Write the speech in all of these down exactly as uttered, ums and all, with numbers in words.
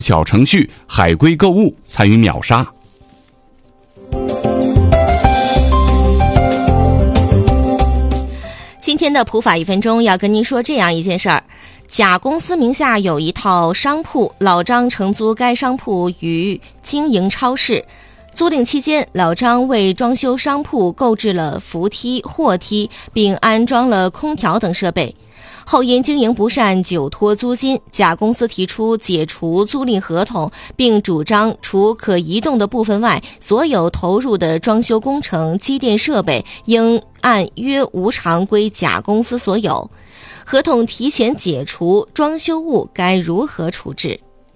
小程序海龟购物参与秒杀。 今天的普法一分钟要跟您说这样一件事儿：甲公司名下有一套商铺，老张承租该商铺与经营超市。租赁期间，老张为装修商铺购置了扶梯、货梯，并安装了空调等设备。后因经营不善久拖租金，甲公司提出解除租赁合同，并主张除可移动的部分外，所有投入的装修工程、机电设备应按约无偿归甲公司所有。合同提前解除，装修物该如何处置？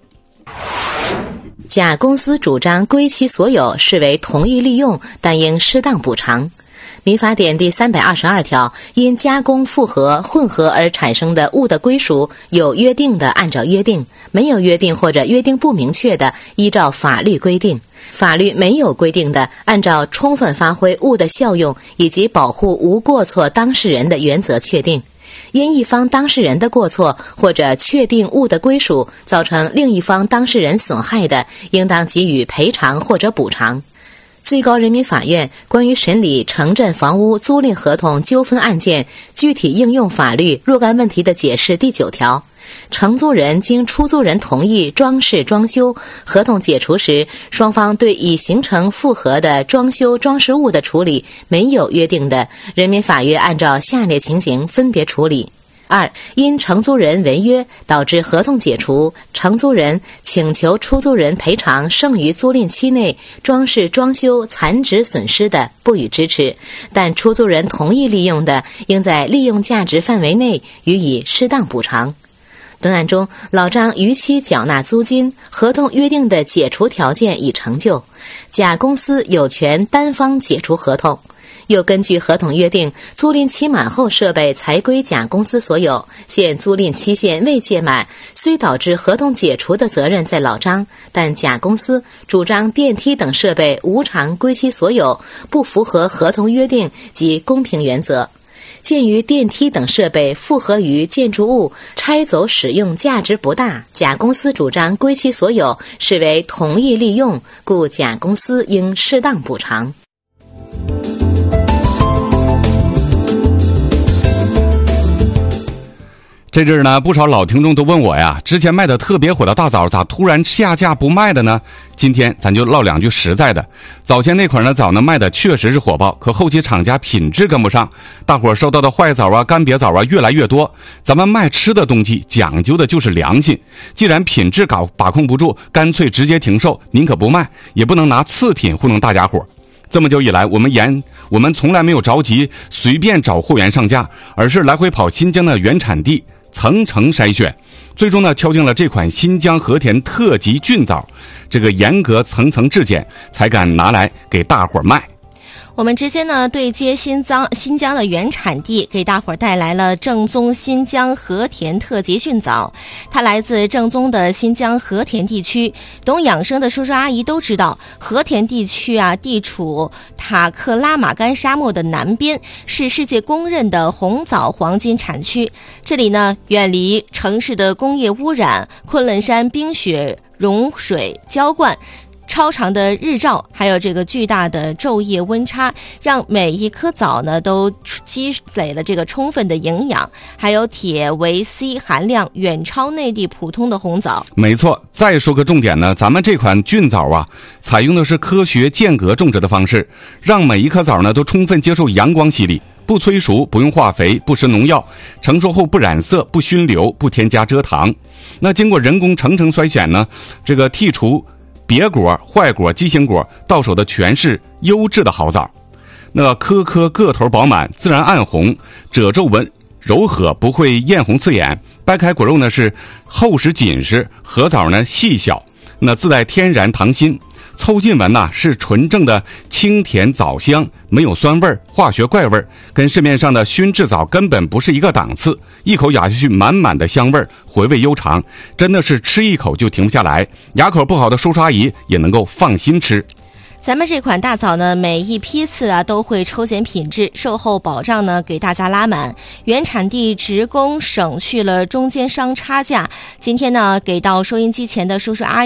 甲公司主张归其所有，视为同意利用，但应适当补偿。民法典第三百二十二条，因加工、复合、混合而产生的物的归属，有约定的按照约定，没有约定或者约定不明确的，依照法律规定。法律没有规定的，按照充分发挥物的效用以及保护无过错当事人的原则确定。因一方当事人的过错或者确定物的归属造成另一方当事人损害的，应当给予赔偿或者补偿。最高人民法院关于审理城镇房屋租赁合同纠纷案件具体应用法律若干问题的解释第九条，承租人经出租人同意装饰装修，合同解除时，双方对已形成复合的装修装饰物的处理没有约定的，人民法院按照下列情形分别处理。二、因承租人违约导致合同解除，承租人请求出租人赔偿剩余租赁期内装饰装修残值损失的，不予支持，但出租人同意利用的，应在利用价值范围内予以适当补偿。本案中，老张逾期缴纳租金，合同约定的解除条件已成就，甲公司有权单方解除合同。又根据合同约定，租赁期满后设备才归甲公司所有，现租赁期限未届满，虽导致合同解除的责任在老张，但甲公司主张电梯等设备无偿归其所有，不符合合同约定及公平原则。鉴于电梯等设备复合于建筑物，拆走使用价值不大，甲公司主张归其所有，视为同意利用，故甲公司应适当补偿。 这阵儿呢，不少老听众都问我呀，之前卖的特别火的大枣咋突然下架不卖了呢？今天咱就唠两句实在的。早前那款呢枣呢卖的确实是火爆，可后期厂家品质跟不上，大伙儿收到的坏枣啊、干瘪枣啊越来越多。咱们卖吃的东西讲究的就是良心，既然品质搞把控不住，干脆直接停售，宁可不卖，也不能拿次品糊弄大家伙。这么久以来，我们研我们从来没有着急随便找货源上架，而是来回跑新疆的原产地，层层筛选，最终呢敲定了这款新疆和田特级菌枣，这个严格层层质检，才敢拿来给大伙儿卖。 我们直接呢对接新疆新疆的原产地，给大伙儿带来了正宗新疆和田特级菌枣。它来自正宗的新疆和田地区。懂养生的叔叔阿姨都知道，和田地区啊，地处塔克拉玛干沙漠的南边，是世界公认的红枣黄金产区。这里呢，远离城市的工业污染，昆仑山冰雪融水浇灌，超长的日照，还有这个巨大的昼夜温差，让每一颗枣呢都积累了这个充分的营养，还有铁、维 C 含量远超内地普通的红枣。 没错，再说个重点呢，咱们这款菌枣啊，采用的是科学间隔种植的方式，让每一颗枣呢都充分接受阳光洗礼，不催熟，不用化肥，不施农药，成熟后不染色，不熏流，不添加蔗糖。那经过人工层层筛选呢，这个剔除别果、坏果、畸形果，到手的全是优质的好枣。那颗颗个头饱满，自然暗红，褶皱纹柔和，不会艳红刺眼。掰开果肉呢是厚实紧实，核枣呢细小，那自带天然糖心。凑近闻呐，是纯正的清甜枣香，没有酸味儿、化学怪味儿，跟市面上的熏制枣根本不是一个档次。一口咬下去，满满的香味儿，回味悠长，真的是吃一口就停不下来。牙口不好的叔叔阿姨也能够放心吃。 咱们这款大枣呢，每一批次啊都会抽检品质，售后保障呢给大家拉满，原产地直供，省去了中间商差价。今天呢，给到收音机前的叔叔阿姨